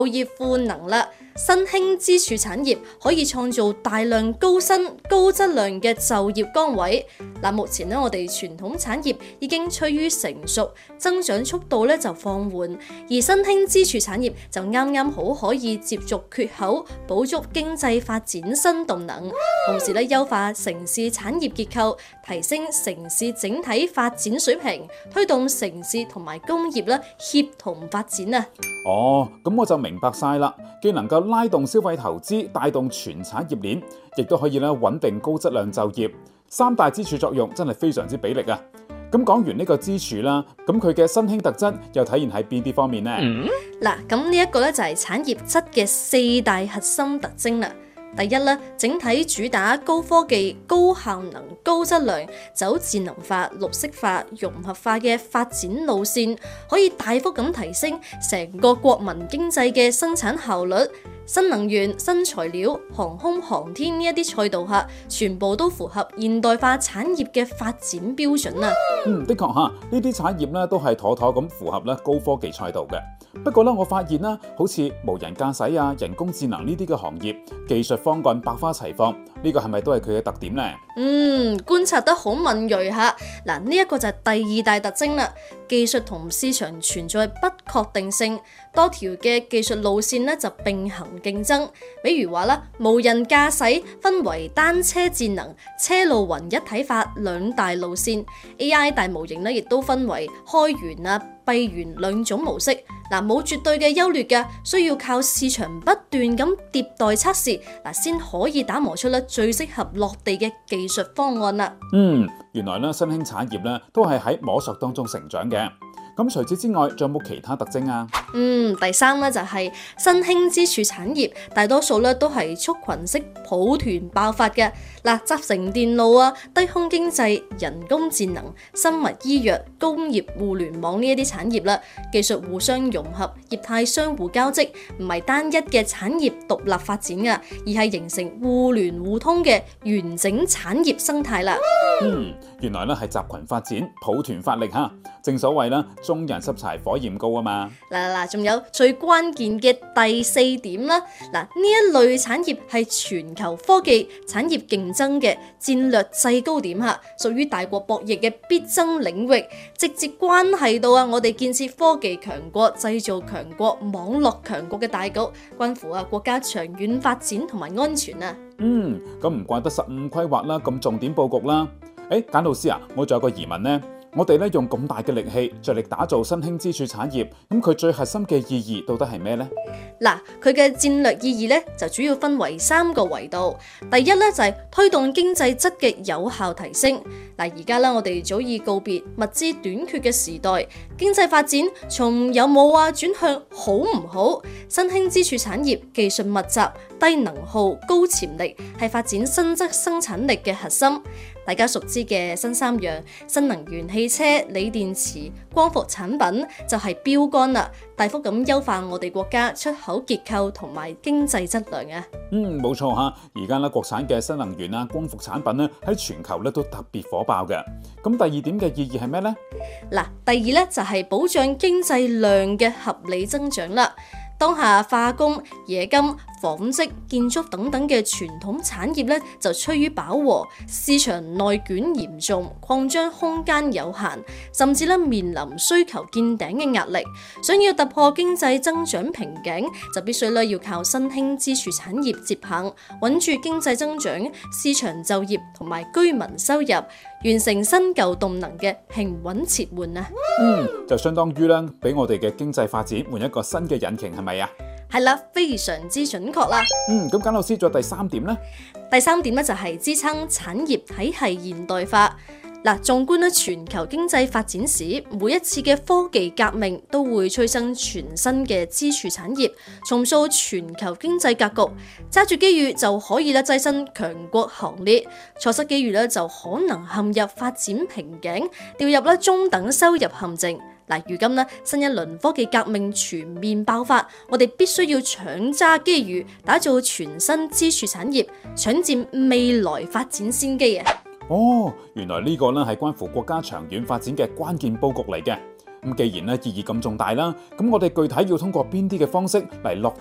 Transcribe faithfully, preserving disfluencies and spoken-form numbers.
業賦能啦，新興支柱產業可以創造大量高薪、高質量嘅就業崗位。嗱，目前咧我哋傳統產業已經趨於成熟，增長速度咧就放緩，而新興支柱產業就啱啱好可以接續缺口，補足經濟發展新動能，同時咧優化城市產業結構，提升城市整體發展水平，推動城市同埋工業咧協同發展啊！ 哦，咁我就明白晒啦，既能夠拉動消費投資，帶動全產業鏈，亦都可以咧穩定高質量就業，三大支柱作用真係非常之俾力啊！咁講完呢個支柱啦，咁佢嘅新興特質又體現喺邊啲方面呢？ 嗱、嗯，咁呢一個咧就係產業質嘅四大核心特徵啦。第一咧，整體主打高科技、高效能、高質量，走智能化、綠色化、融合化嘅發展路線，可以大幅咁提升成個國民經濟嘅生產效率。新能源、新材料、航空航天呢一啲賽道下，全部都符合現代化產業嘅發展標準啊！ 嗯，的確嚇，呢啲產業咧都係妥妥咁符合咧高科技賽道嘅。不過咧，我發現啦，好似無人駕駛啊、人工智能呢啲嘅行業，技術方案百花齊放，呢個係咪都係佢嘅特點呢？ 嗯，觀察得好敏鋭嚇。嗱，呢一個就係第二大特徵啦。技術同市場存在不確定性，多條嘅技術路線咧就並行競爭。比如話啦，無人駕駛分為單車智能、車路雲一體化兩大路線 ，A I 大模型咧亦都分為開源啊、閉源兩種模式。嗱，冇絕對嘅優劣嘅，需要靠市場不斷咁迭代測試，嗱先可以打磨出咧最適合落地嘅技術方案啦。 嗯，原來咧新興產業咧都係喺摸索當中成長嘅。咁除此之外，仲有冇其他特徵啊？ 嗯，第三咧就係新興支柱產業，大多數咧都係畜群式抱團爆發嘅。嗱，集成電路啊、低空經濟、人工智能、生物醫藥、工業互聯網呢一啲產業啦，技術互相融合，業態相互交織，唔係單一嘅產業獨立發展噶，而係形成互聯互通嘅完整產業生態啦。 嗯，原來咧係集群發展、抱團發力嚇。正所謂啦，眾人拾柴火焰高啊嘛。 嗱嗱嗱，仲有最關鍵嘅第四點啦。嗱，呢一類產業係全球科技產業競爭嘅戰略制高點嚇，屬於大國博弈嘅必爭領域，直接關係到啊我哋建設科技強國、製造強國、網絡強國嘅大局，關乎啊國家長遠發展同埋安全啊。 嗯，咁唔怪得十五規劃啦，咁重點佈局啦。誒，簡老師啊，我仲有個疑問呢。我哋咧用咁大嘅力氣，着力打造新興支柱產業，咁佢最核心嘅意義到底係咩呢？ 嗱，佢嘅戰略意義咧就主要分為三個維度。第一咧就係推動經濟質嘅有效提升。嗱，而家咧我哋早已告別物資短缺嘅時代，經濟發展從有冇啊轉向好唔好。新興支柱產業技術密集、低能耗、高潛力，係發展新質生產力嘅核心。大家熟知嘅新三樣新能源汽車、鋰電池、光伏產品就係標杆啦，大幅咁優化我哋國家出口結構同埋經濟質量啊！ 嗯，冇錯嚇，而家咧國產嘅新能源啊、光伏產品咧喺全球咧都特別火爆嘅。咁第二點嘅意義係咩呢？ 嗱，第二咧就係保障經濟量嘅合理增長啦。當下化工、冶金、紡織、建築等等嘅傳統產業咧就趨於飽和，市場內卷嚴重，擴張空間有限，甚至咧面臨需求見頂嘅壓力。想要突破經濟增長瓶頸，就必須咧要靠新興支柱產業接棒，穩住經濟增長、市場就業同埋居民收入，完成新舊動能嘅平穩切換啊！ 嗯，就相當於咧俾我哋嘅經濟發展換一個新嘅引擎，係咪啊？ 係啦，非常之準確啦。 嗯，咁簡老師仲有第三點呢？ 第三點咧就係支撐產業體系現代化。嗱，縱觀咧全球經濟發展史，每一次嘅科技革命都會催生全新嘅支柱產業，重塑全球經濟格局。揸住機遇就可以咧躋身強國行列，錯失機遇咧就可能陷入發展瓶頸，掉入咧中等收入陷阱。嗱，如今咧新一輪科技革命全面爆發，我哋必須要搶揸機遇，打造全新支柱產業，搶佔未來發展先機啊！ 哦，原來呢個咧係關乎國家長遠發展嘅關鍵佈局嚟嘅。 咁既然咧意義咁重大啦，咁我哋具體要通過邊啲嘅方式嚟落